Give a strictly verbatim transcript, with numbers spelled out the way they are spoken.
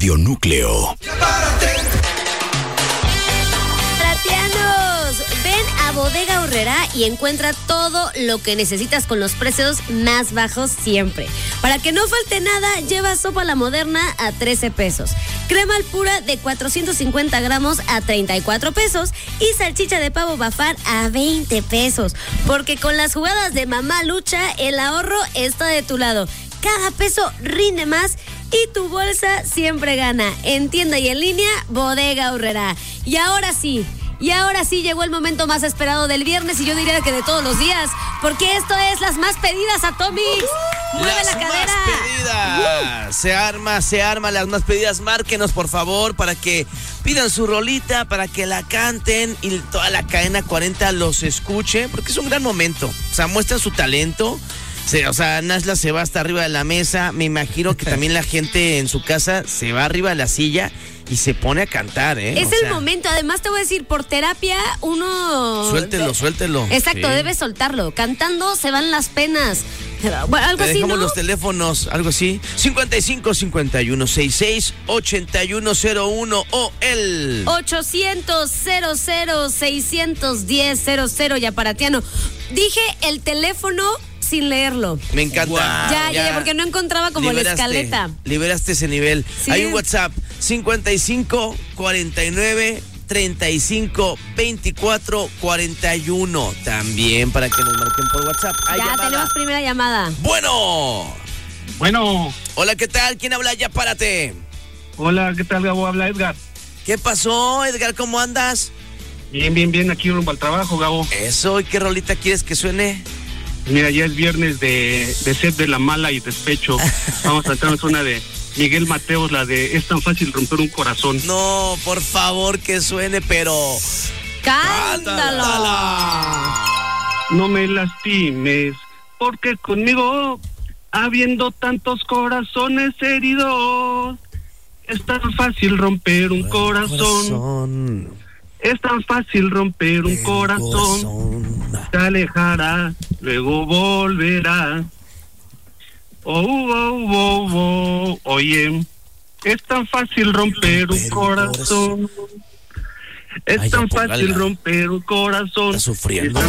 Núcleo. Platianos, ven a Bodega Aurrerá y encuentra todo lo que necesitas con los precios más bajos siempre. Para que no falte nada, lleva sopa La Moderna a trece pesos, crema al pura de cuatrocientos cincuenta gramos a treinta y cuatro pesos y salchicha de pavo Bafar a veinte pesos. Porque con las jugadas de Mamá Lucha, el ahorro está de tu lado. Cada peso rinde más y tu bolsa siempre gana. En tienda y en línea, Bodega Aurrerá. Y ahora sí, y ahora sí llegó el momento más esperado del viernes y yo diría que de todos los días, porque esto es las más pedidas, Atomix. Uh, ¡Mueve las la cadera! Más pedidas. Uh. Se arma, se arma las más pedidas. Márquenos, por favor, para que pidan su rolita, para que la canten y toda la cadena cuarenta los escuche, porque es un gran momento. O sea, muestran su talento. Se, o sea, Nashla se va hasta arriba de la mesa. Me imagino que también la gente en su casa se va arriba de la silla y se pone a cantar, ¿eh? Es o el sea, momento. Además, te voy a decir, por terapia, uno... Suéltelo, suéltelo. Exacto, sí. Debes soltarlo. Cantando se van las penas. Bueno, algo Te así, dejamos ¿no? los teléfonos, algo así. cincuenta y cinco, cincuenta y uno, sesenta y seis, ochenta y uno cero uno o el... ochocientos, cero cero, seiscientos diez, cero cero, Yaparatiano. Dije el teléfono sin leerlo. Me encanta. Wow. Ya, ya, ya, porque no encontraba como liberaste, la escaleta. Liberaste ese nivel. Sí. Hay un WhatsApp, cincuenta y cinco, cuarenta y nueve, treinta y cinco, veinticuatro, cuarenta y uno. También para que nos marquen por WhatsApp. Ya llamada. tenemos primera llamada. Bueno. Bueno. Hola, ¿qué tal? ¿Quién habla? Ya párate. Hola, ¿qué tal, Gabo? Habla Edgar. ¿Qué pasó, Edgar? ¿Cómo andas? Bien, bien, bien, aquí rumbo al trabajo, Gabo. Eso, ¿y qué rolita quieres que suene? Mira, ya es viernes de, de Sed de la Mala y Despecho. Vamos a entrar una de Miguel Mateos, la de Es tan fácil romper un corazón. No, por favor, que suene, pero... ¡Cántalo! ¡Cántala! No me lastimes, porque conmigo, habiendo tantos corazones heridos, es tan fácil romper un corazón. corazón. Es tan fácil romper un corazón. corazón. Se alejará, luego volverá. Oh, oh, oh, oh, oye, es tan fácil romper, romper un corazón. corazón. Es Ay, tan fácil romper un corazón. Está sufriendo.